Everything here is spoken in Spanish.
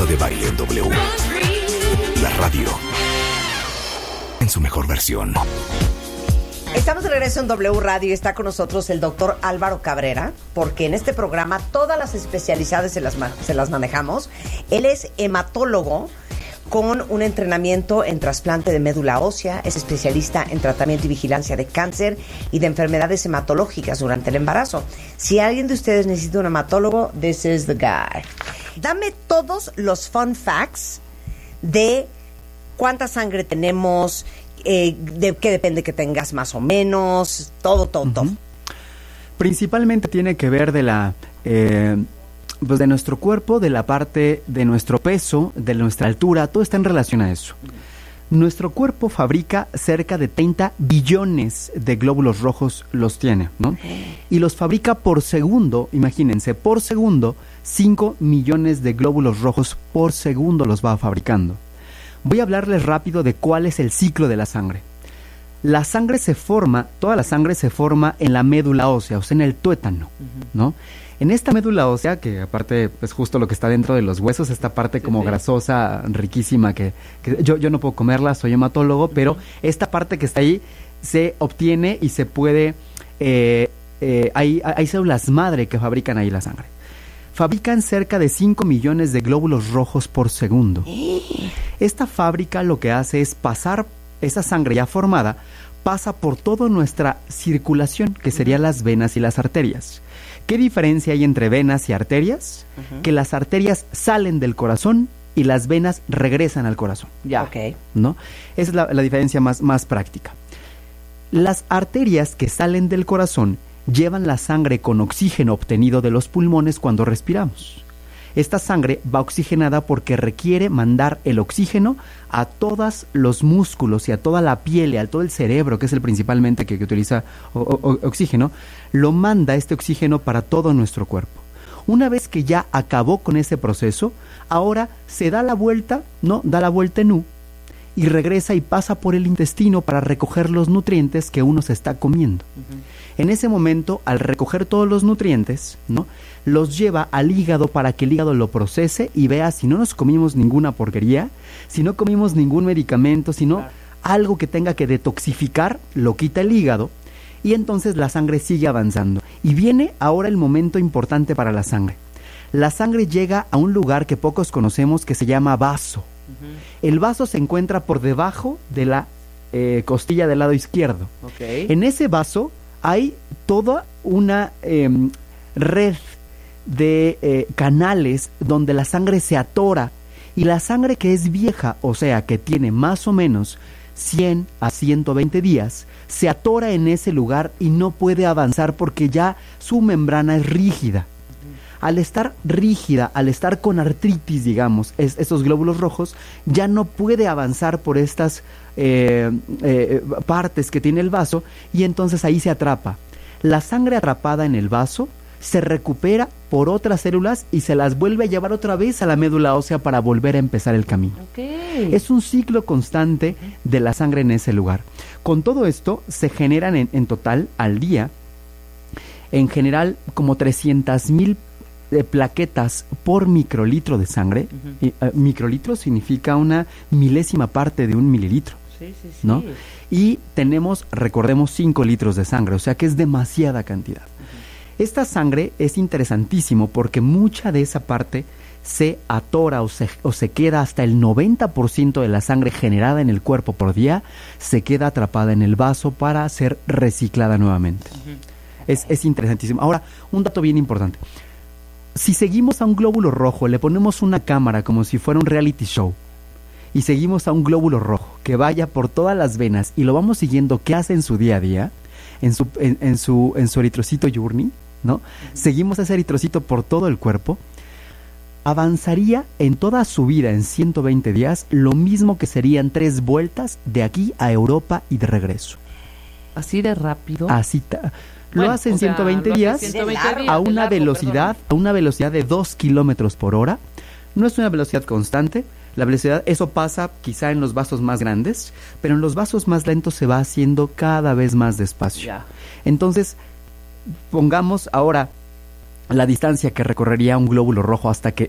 de Baile en W. La radio en su mejor versión. Estamos de regreso en W Radio y está con nosotros el doctor Álvaro Cabrera, porque en este programa todas las especialidades se las manejamos. Él es hematólogo con un entrenamiento en trasplante de médula ósea, es especialista en tratamiento y vigilancia de cáncer y de enfermedades hematológicas durante el embarazo. Si alguien de ustedes necesita un hematólogo, this is the guy. Dame todos los fun facts de cuánta sangre tenemos, de qué depende que tengas más o menos, todo. Principalmente tiene que ver de la... pues de nuestro cuerpo, de la parte de nuestro peso, de nuestra altura, todo está en relación a eso. Nuestro cuerpo fabrica cerca de 30 billones de glóbulos rojos, los tiene, ¿no? Y los fabrica por segundo, imagínense, por segundo, 5 millones de glóbulos rojos por segundo los va fabricando. Voy a hablarles rápido de cuál es el ciclo de la sangre. La sangre se forma, toda la sangre se forma en la médula ósea, o sea, en el tuétano, ¿no? En esta médula ósea, que aparte es justo lo que está dentro de los huesos, esta parte como grasosa, riquísima, que yo no puedo comerla, soy hematólogo, pero esta parte que está ahí se obtiene y se puede, hay células madre que fabrican ahí la sangre. Fabrican cerca de 5 millones de glóbulos rojos por segundo. Esta fábrica lo que hace es pasar esa sangre ya formada, pasa por toda nuestra circulación, que serían las venas y las arterias. ¿Qué diferencia hay entre venas y arterias? Que las arterias salen del corazón y las venas regresan al corazón. Ya. Okay. ¿No? Esa es la diferencia más práctica. Las arterias que salen del corazón llevan la sangre con oxígeno obtenido de los pulmones cuando respiramos. Esta sangre va oxigenada porque requiere mandar el oxígeno a todos los músculos y a toda la piel y a todo el cerebro, que es el principalmente que utiliza oxígeno, lo manda este oxígeno para todo nuestro cuerpo. Una vez que ya acabó con ese proceso, ahora se da la vuelta, da la vuelta en U y regresa y pasa por el intestino para recoger los nutrientes que uno se está comiendo. En ese momento, al recoger todos los nutrientes, los lleva al hígado para que el hígado lo procese y vea si no nos comimos ninguna porquería, si no comimos ningún medicamento, sino algo que tenga que detoxificar, lo quita el hígado y entonces la sangre sigue avanzando. Y viene ahora el momento importante para la sangre. La sangre llega a un lugar que pocos conocemos que se llama vaso. El vaso se encuentra por debajo de la costilla del lado izquierdo. En ese vaso hay toda una red de canales donde la sangre se atora y la sangre que es vieja, o sea que tiene más o menos 100 a 120 días, se atora en ese lugar y no puede avanzar porque ya su membrana es rígida. Al estar rígida, al estar con artritis, digamos, esos glóbulos rojos, ya no puede avanzar por estas partes que tiene el vaso y entonces ahí se atrapa. La sangre atrapada en el vaso se recupera por otras células y se las vuelve a llevar otra vez a la médula ósea para volver a empezar el camino. Es un ciclo constante de la sangre en ese lugar. Con todo esto se generan en total al día, en general, como 300,000 plaquetas por microlitro de sangre. Microlitro significa una milésima parte de un mililitro, ¿no? Y tenemos, recordemos, 5 litros de sangre, o sea que es demasiada cantidad. Esta sangre es interesantísimo porque mucha de esa parte se atora o se queda, hasta el 90% de la sangre generada en el cuerpo por día se queda atrapada en el vaso para ser reciclada nuevamente. Es interesantísimo. Ahora, un dato bien importante. Si seguimos a un glóbulo rojo, le ponemos una cámara como si fuera un reality show y seguimos a un glóbulo rojo que vaya por todas las venas y lo vamos siguiendo qué hace en su día a día, en su eritrocito journey, ¿no? Seguimos a ese eritrocito por todo el cuerpo, avanzaría en toda su vida en 120 días lo mismo que serían 3 vueltas de aquí a Europa y de regreso. ¿Así de rápido? Lo hace en 120 días a una velocidad de 2 kilómetros por hora. No es una velocidad constante. La velocidad, eso pasa quizá en los vasos más grandes, pero en los vasos más lentos se va haciendo cada vez más despacio. Entonces, pongamos ahora la distancia que recorrería un glóbulo rojo hasta que